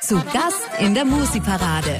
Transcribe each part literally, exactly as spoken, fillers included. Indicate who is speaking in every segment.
Speaker 1: Zu Gast in der Musi-Parade.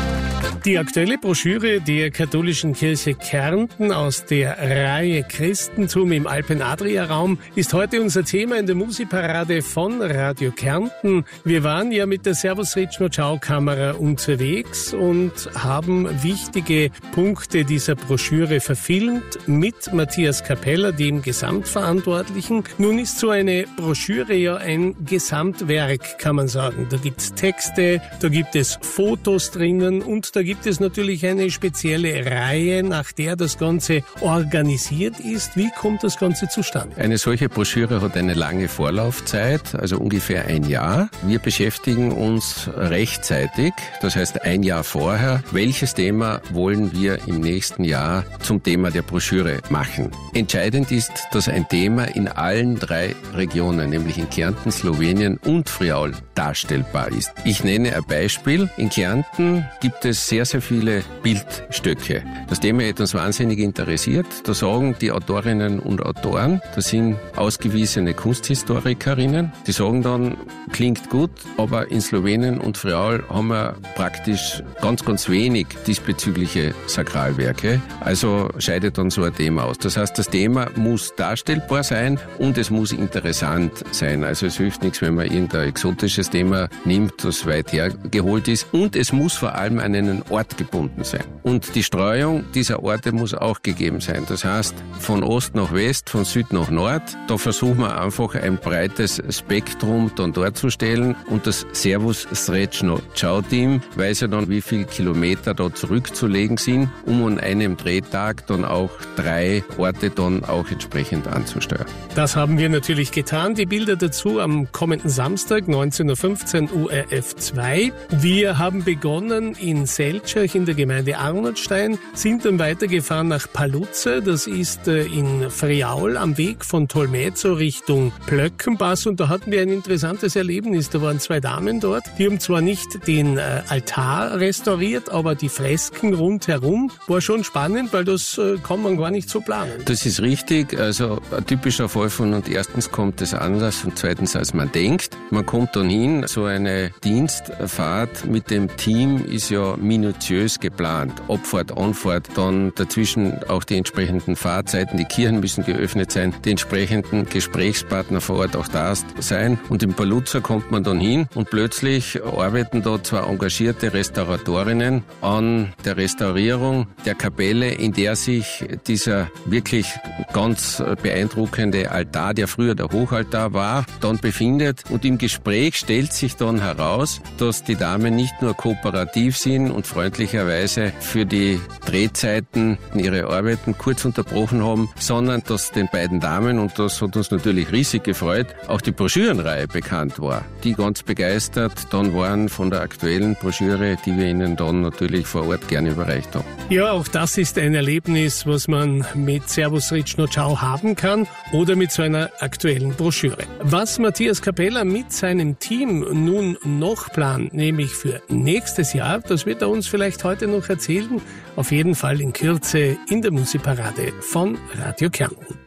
Speaker 2: Die aktuelle Broschüre der Katholischen Kirche Kärnten aus der Reihe Christentum im Alpen-Adria-Raum ist heute unser Thema in der Musi-Parade von Radio Kärnten. Wir waren ja mit der Servus Ritschner Ciao-Kamera unterwegs und haben wichtige Punkte dieser Broschüre verfilmt mit Matthias Capella, dem Gesamtverantwortlichen. Nun ist so eine Broschüre ja ein Gesamtwerk, kann man sagen. Da gibt es Texte, da gibt es Fotos drinnen und da gibt gibt es natürlich eine spezielle Reihe, nach der das Ganze organisiert ist. Wie kommt das Ganze zustande?
Speaker 3: Eine solche Broschüre hat eine lange Vorlaufzeit, also ungefähr ein Jahr. Wir beschäftigen uns rechtzeitig, das heißt ein Jahr vorher, welches Thema wollen wir im nächsten Jahr zum Thema der Broschüre machen. Entscheidend ist, dass ein Thema in allen drei Regionen, nämlich in Kärnten, Slowenien und Friaul, darstellbar ist. Ich nenne ein Beispiel. In Kärnten gibt es sehr, sehr viele Bildstöcke. Das Thema hat uns wahnsinnig interessiert. Da sagen die Autorinnen und Autoren, das sind ausgewiesene Kunsthistorikerinnen, die sagen dann, klingt gut, aber in Slowenien und Friaul haben wir praktisch ganz, ganz wenig diesbezügliche Sakralwerke. Also scheidet dann so ein Thema aus. Das heißt, das Thema muss darstellbar sein und es muss interessant sein. Also es hilft nichts, wenn man irgendein exotisches Thema nimmt, das weit hergeholt ist. Und es muss vor allem an einen Ort gebunden sein. Und die Streuung dieser Orte muss auch gegeben sein. Das heißt, von Ost nach West, von Süd nach Nord, da versuchen wir einfach ein breites Spektrum dann darzustellen. Und das Servus Ritschner Ciao-Team weiß ja dann, wie viele Kilometer da zurückzulegen sind, um an einem Drehtag dann auch drei Orte dann auch entsprechend anzusteuern.
Speaker 2: Das haben wir natürlich getan. Die Bilder dazu am kommenden Samstag, neunzehn Uhr fünfzehn, U R F zwei. Wir haben begonnen in Seltschach in der Gemeinde Arnoldstein, sind dann weitergefahren nach Palutze, das ist in Friaul am Weg von Tolmezo Richtung Plöckenpass und da hatten wir ein interessantes Erlebnis. Da waren zwei Damen dort, die haben zwar nicht den Altar restauriert, aber die Fresken rundherum war schon spannend, weil das kann man gar nicht so planen.
Speaker 3: Das ist richtig, also ein typischer Fall von und erstens kommt es anders und zweitens als man denkt. Man kommt dann hin, so eine Dienstfahrt mit dem Team ist ja minutiös geplant. Abfahrt, Anfahrt, dann dazwischen auch die entsprechenden Fahrzeiten, die Kirchen müssen geöffnet sein, die entsprechenden Gesprächspartner vor Ort auch da sein. Und in Palutza kommt man dann hin und plötzlich arbeiten da zwei engagierte Restauratorinnen an der Restaurierung der Kapelle, in der sich dieser wirklich ganz beeindruckende Altar, der früher der Hochaltar war, dann befindet. Und im Gespräch stellt sich dann heraus, dass die Damen nicht nur kooperativ sind und freundlicherweise für die Drehzeiten ihre Arbeiten kurz unterbrochen haben, sondern dass den beiden Damen, und das hat uns natürlich riesig gefreut, auch die Broschürenreihe bekannt war, die ganz begeistert dann waren von der aktuellen Broschüre, die wir ihnen dann natürlich vor Ort gerne überreicht haben.
Speaker 2: Ja, auch das ist ein Erlebnis, was man mit Servus Ritschner Ciao haben kann oder mit so einer aktuellen Broschüre. Was Matthias Capella mit seinem Team nun noch plant, nämlich für nächstes Jahr, das wird er uns vielleicht heute noch erzählen. Auf jeden Fall in Kürze in der Musi-Parade von Radio Kärnten.